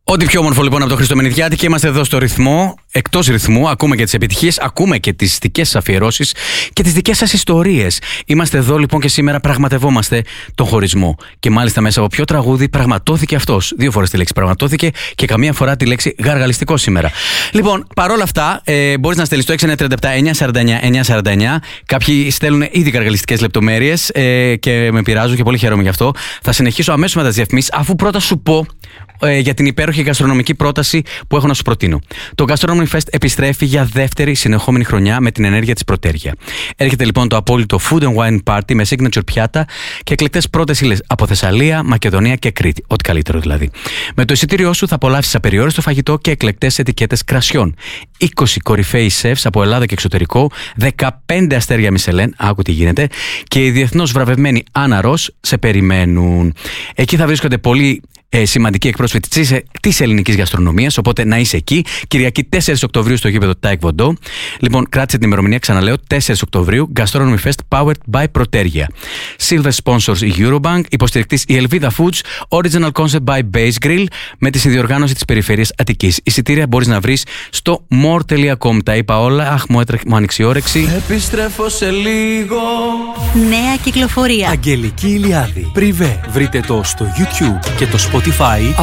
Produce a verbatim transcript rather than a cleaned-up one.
Ό,τι πιο όμορφο λοιπόν από το Χριστομενιδιάτη, και είμαστε εδώ στο ρυθμό, εκτός ρυθμού. Ακούμε και τις επιτυχίες, ακούμε και τις δικές σας αφιερώσεις και τις δικές σας ιστορίες. Είμαστε εδώ λοιπόν και σήμερα πραγματευόμαστε τον χωρισμό. Και μάλιστα μέσα από ποιο τραγούδι πραγματώθηκε αυτός. Δύο φορές τη λέξη πραγματώθηκε και καμία φορά τη λέξη γαργαλιστικό σήμερα. Λοιπόν, παρόλα αυτά, ε, μπορείς να στέλνεις το έξι εννιά τρία επτά εννιά σαράντα εννιά εννιά σαράντα εννιά. Κάποιοι στέλνουν ήδη γαργαλιστικές λεπτομέρειες ε, και με πειράζουν και πολύ χαίρομαι γι' αυτό. Θα συνεχίσω αμέσως με τις διαφημίσεις, αφού πρώτα σου πω ε, για την υπέροχη γαστρονομική πρόταση που έχω να σου προτείνω. Το Gastronomy Fest επιστρέφει για δεύτερη συνεχόμενη χρονιά με την ενέργεια της Πρωτέρια. Έρχεται λοιπόν το απόλυτο Food and Wine Party με signature πιάτα και εκλεκτές πρώτες ύλες από Θεσσαλία, Μακεδονία και Κρήτη. Ό,τι καλύτερο δηλαδή. Με το εισιτήριό σου θα απολαύσεις απεριόριστο φαγητό και εκλεκτές ετικέτες κρασιών. είκοσι κορυφαίοι σεφs από Ελλάδα και εξωτερικό, δεκαπέντε αστέρια Μισελέν, άκου τι γίνεται, και οι διεθνώς βραβευμένοι Άννα Ρος σε περιμένουν. Εκεί θα βρίσκονται πολλοί Ε, σημαντική εκπρόσωπη της, της ελληνικής γαστρονομίας, οπότε να είσαι εκεί. Κυριακή τέσσερις Οκτωβρίου στο γήπεδο Τάικ Βοντό. Λοιπόν, κράτησε την ημερομηνία, ξαναλέω, τέσσερις Οκτωβρίου, Gastronomy Fest powered by Protergia. Silver sponsors η Eurobank, υποστηρικτής η Elvida Foods, original concept by Base Grill, με τη συνδιοργάνωση της περιφέρειας Αττικής. Εισιτήρια μπορείς να βρεις στο more τελεία com. Τα είπα όλα, αχ, μου, έτρεχε, μου άνοιξε η όρεξη. Επιστρέφω σε λίγο. Νέα κυκλοφορία. Αγγελική Ηλιάδη. Πριβέ. Βρείτε το στο YouTube και το Spotify.